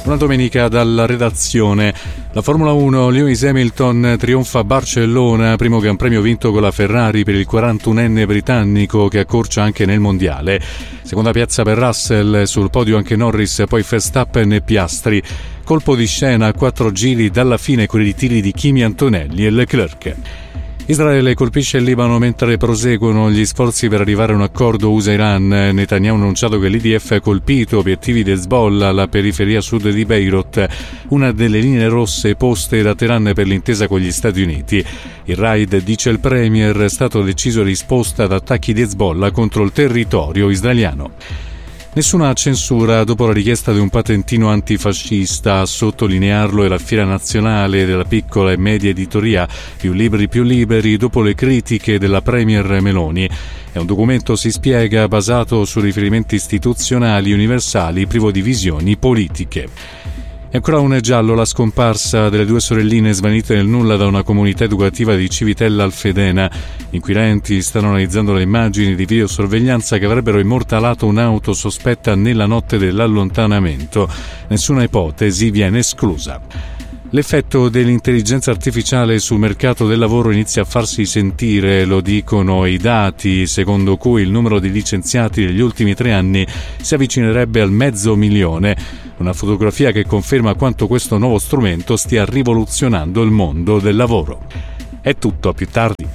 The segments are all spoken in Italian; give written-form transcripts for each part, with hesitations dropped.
Una domenica dalla redazione. La Formula 1, Lewis Hamilton trionfa a Barcellona, primo Gran Premio vinto con la Ferrari per il 41enne britannico che accorcia anche nel mondiale. Seconda piazza per Russell, sul podio anche Norris, poi Verstappen e Piastri. Colpo di scena a 4 giri dalla fine con i ritiri di Kimi Antonelli e Leclerc. Israele colpisce il Libano mentre proseguono gli sforzi per arrivare a un accordo USA-Iran. Netanyahu ha annunciato che l'IDF ha colpito obiettivi di Hezbollah alla periferia sud di Beirut, una delle linee rosse poste da Teheran per l'intesa con gli Stati Uniti. Il raid, dice il premier, è stato deciso in risposta ad attacchi di Hezbollah contro il territorio israeliano. Nessuna censura dopo la richiesta di un patentino antifascista. A sottolinearlo è la Fiera Nazionale della Piccola e Media Editoria Più Libri Più Liberi dopo le critiche della premier Meloni. È un documento, si spiega, basato su riferimenti istituzionali universali privo di visioni politiche. E ancora un giallo, la scomparsa delle 2 sorelline svanite nel nulla da una comunità educativa di Civitella Alfedena. Gli inquirenti stanno analizzando le immagini di videosorveglianza che avrebbero immortalato un'auto sospetta nella notte dell'allontanamento. Nessuna ipotesi viene esclusa. L'effetto dell'intelligenza artificiale sul mercato del lavoro inizia a farsi sentire, lo dicono i dati, secondo cui il numero di licenziati negli ultimi 3 anni si avvicinerebbe al 500.000. Una fotografia che conferma quanto questo nuovo strumento stia rivoluzionando il mondo del lavoro. È tutto, a più tardi.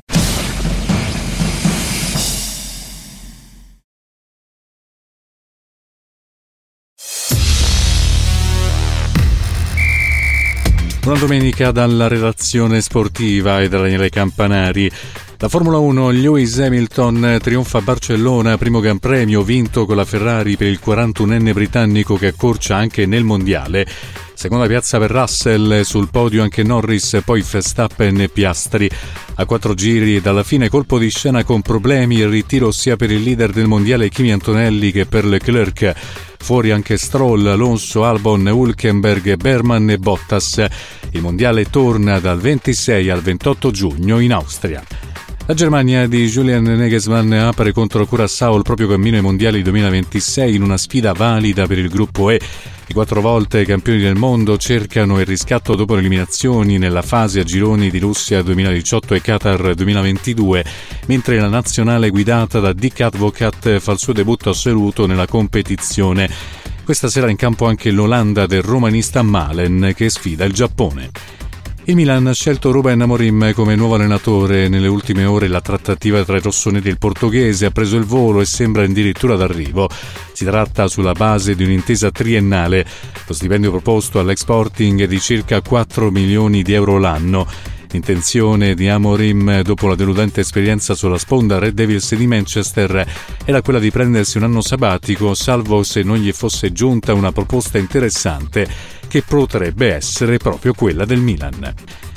Una domenica dalla redazione sportiva e da Daniele Campanari. La Formula 1, Lewis Hamilton trionfa a Barcellona, primo Gran Premio vinto con la Ferrari per il 41enne britannico che accorcia anche nel mondiale. Seconda piazza per Russell, sul podio anche Norris, poi Verstappen e Piastri. A 4 giri dalla fine colpo di scena con problemi e ritiro sia per il leader del mondiale Kimi Antonelli che per Leclerc. Fuori anche Stroll, Alonso, Albon, Hülkenberg, Berman e Bottas. Il mondiale torna dal 26 al 28 giugno in Austria. La Germania di Julian Nagelsmann apre contro Curaçao il proprio cammino ai mondiali 2026 in una sfida valida per il gruppo E. I 4 volte campioni del mondo cercano il riscatto dopo le eliminazioni nella fase a gironi di Russia 2018 e Qatar 2022, mentre la nazionale guidata da Dick Advocaat fa il suo debutto assoluto nella competizione. Questa sera in campo anche l'Olanda del romanista Malen che sfida il Giappone. Il Milan ha scelto Ruben Amorim come nuovo allenatore. Nelle ultime ore la trattativa tra i rossoneri e il portoghese ha preso il volo e sembra addirittura d'arrivo. Si tratta sulla base di un'intesa triennale. Lo stipendio proposto all'ex Sporting è di circa 4 milioni di euro l'anno. L'intenzione di Amorim, dopo la deludente esperienza sulla sponda Red Devils di Manchester, era quella di prendersi un anno sabbatico, salvo se non gli fosse giunta una proposta interessante che potrebbe essere proprio quella del Milan.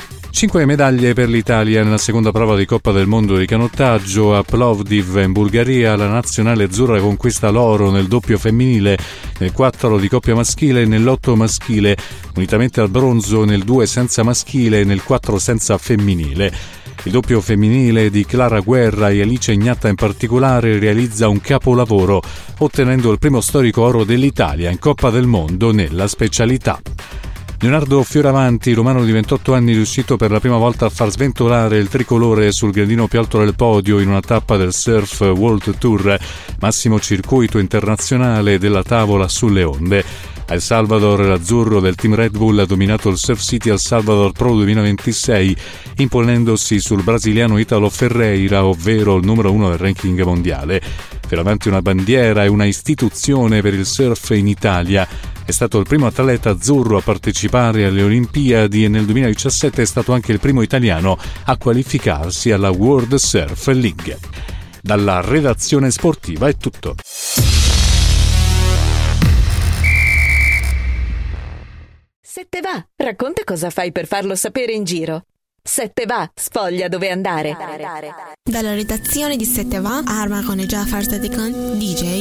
5 medaglie per l'Italia nella seconda prova di Coppa del Mondo di canottaggio a Plovdiv in Bulgaria. La nazionale azzurra conquista l'oro nel doppio femminile, nel 4 di coppia maschile e nell'8 maschile, unitamente al bronzo nel 2 senza maschile e nel 4 senza femminile. Il doppio femminile di Clara Guerra e Alice Ignatta in particolare realizza un capolavoro, ottenendo il primo storico oro dell'Italia in Coppa del Mondo nella specialità. Leonardo Fioravanti, romano di 28 anni, riuscito per la prima volta a far sventolare il tricolore sul gradino più alto del podio in una tappa del Surf World Tour, massimo circuito internazionale della tavola sulle onde. A El Salvador l'azzurro del team Red Bull ha dominato il Surf City El Salvador Pro 2026, imponendosi sul brasiliano Italo Ferreira, ovvero il numero 1 del ranking mondiale. Fioravanti una bandiera e una istituzione per il surf in Italia. È stato il primo atleta azzurro a partecipare alle Olimpiadi e nel 2017 è stato anche il primo italiano a qualificarsi alla World Surf League. Dalla redazione sportiva è tutto. Se te va, racconta cosa fai per farlo sapere in giro. Se te va, sfoglia dove andare. Dalla redazione di Se te va, Arma con Jafar Sadikan, DJ